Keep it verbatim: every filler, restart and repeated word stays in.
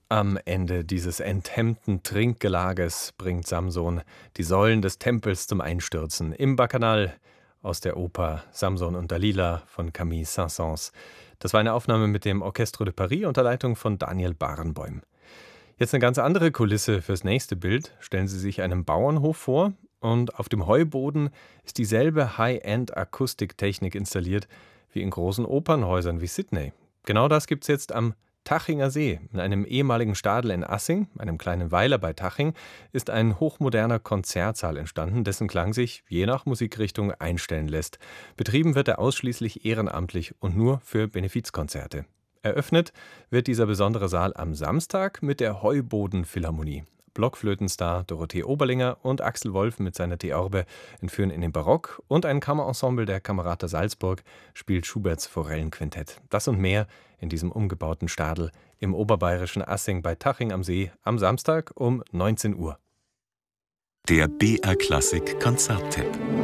Am Ende dieses enthemmten Trinkgelages bringt Samson die Säulen des Tempels zum Einstürzen im Bacchanal aus der Oper Samson und Dalila von Camille Saint-Saëns. Das war eine Aufnahme mit dem Orchestre de Paris unter Leitung von Daniel Barenboim. Jetzt eine ganz andere Kulisse fürs nächste Bild. Stellen Sie sich einen Bauernhof vor und auf dem Heuboden ist dieselbe High-End-Akustiktechnik installiert wie in großen Opernhäusern wie Sydney. Genau das gibt's jetzt am Tachinger See. In einem ehemaligen Stadel in Assing, einem kleinen Weiler bei Taching, ist ein hochmoderner Konzertsaal entstanden, dessen Klang sich je nach Musikrichtung einstellen lässt. Betrieben wird er ausschließlich ehrenamtlich und nur für Benefizkonzerte. Eröffnet wird dieser besondere Saal am Samstag mit der Heuboden-Philharmonie. Blockflötenstar Dorothee Oberlinger und Axel Wolf mit seiner Theorbe entführen in den Barock und ein Kammerensemble der Camerata Salzburg spielt Schuberts Forellenquintett. Das und mehr in diesem umgebauten Stadel im oberbayerischen Assing bei Taching am See am Samstag um neunzehn Uhr. Der B R Klassik Konzerttipp.